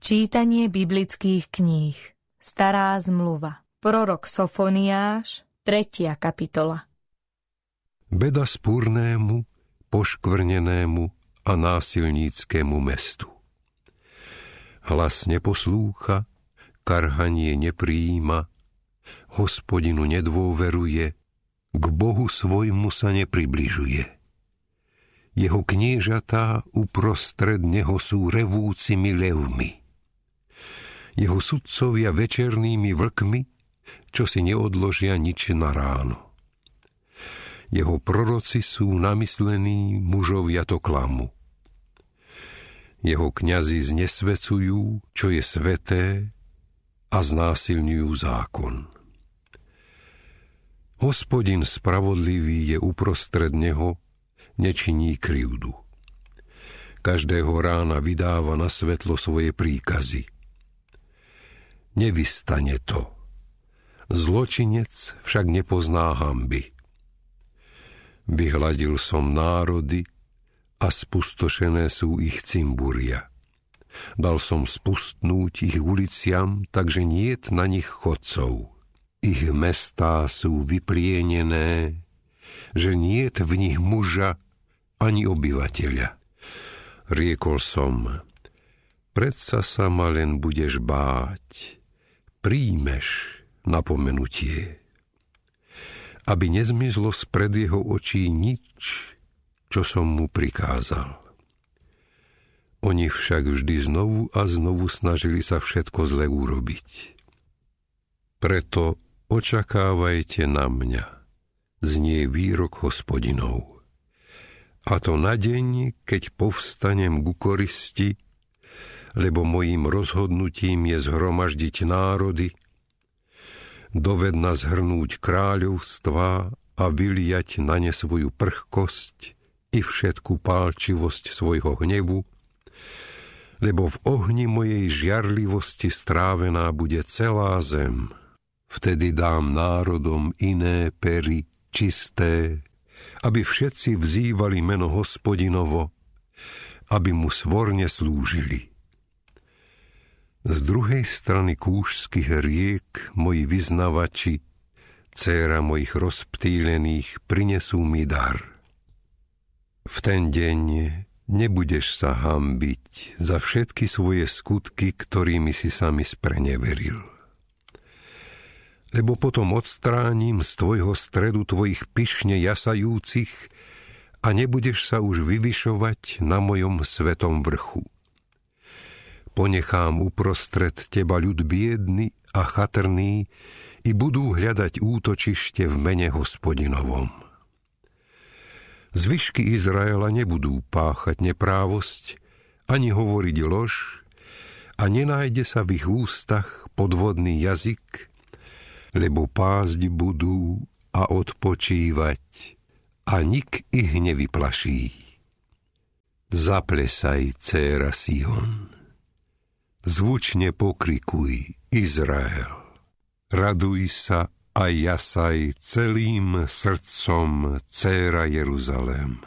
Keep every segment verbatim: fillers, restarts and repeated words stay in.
Čítanie biblických kníh. Stará zmluva. Prorok Sofoniáš, tretia kapitola. Beda spúrnému, poškvrnenému a násilníckému mestu. Hlas neposlúcha, karhanie neprijíma, Hospodinu nedôveruje, k Bohu svojmu sa nepribližuje. Jeho kniežatá uprostred neho sú revúcimi levmi. Jeho sudcovia večernými vlkmi, čo si neodložia nič na ráno. Jeho proroci sú namyslení mužovia to klamu. Jeho kňazi znesvecujú, čo je sveté, a znásilňujú zákon. Hospodin spravodlivý je uprostred neho, nečiní krivdu. Každého rána vydáva na svetlo svoje príkazy. Nevystane to. Zločinec však nepozná hanby. Vyhladil som národy a spustošené sú ich cimburia. Dal som spustnúť ich uliciam, takže niet na nich chodcov. Ich mestá sú vyplienené, že niet v nich muža ani obyvateľa. Riekol som, predsa sa ma len budeš báť, príjmeš napomenutie, aby nezmizlo spred jeho očí nič, čo som mu prikázal. Oni však vždy znovu a znovu snažili sa všetko zle urobiť. Preto očakávajte na mňa, znie výrok Hospodinov. A to na deň, keď povstanem ku koristi, lebo mojím rozhodnutím je zhromaždiť národy, dovedna zhrnúť kráľovstvá a vyliať na ne svoju prchkosť i všetku pálčivosť svojho hnevu, lebo v ohni mojej žiarlivosti strávená bude celá zem. Vtedy dám národom iné pery, čisté, aby všetci vzývali meno Hospodinovo, aby mu svorne slúžili. Z druhej strany kúšskych riek moji vyznavači, dcéra mojich rozptýlených, prinesú mi dar. V ten deň nebudeš sa hanbiť za všetky svoje skutky, ktorými si sa mi spreneveril. Lebo potom odstránim z tvojho stredu tvojich pyšne jasajúcich a nebudeš sa už vyvyšovať na mojom svetom vrchu. Ponechám uprostred teba ľud biedny a chatrný i budú hľadať útočište v mene Hospodinovom. Zvyšky Izraela nebudú páchať neprávosť, ani hovoriť lož, a nenájde sa v ich ústach podvodný jazyk, lebo pásť budú a odpočívať, a nik ich nevyplaší. Zaplesaj, dcéra Sion. Zvučne pokrikuj, Izrael. Raduj sa a jasaj celým srdcom, dcéra Jeruzalém.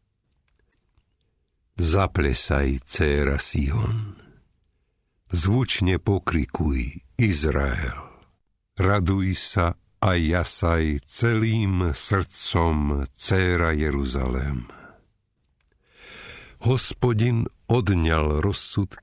Zaplesaj, dcéra Sion. Zvučne pokrikuj, Izrael. Raduj sa a jasaj celým srdcom, dcéra Jeruzalém. Hospodin odňal rozsudky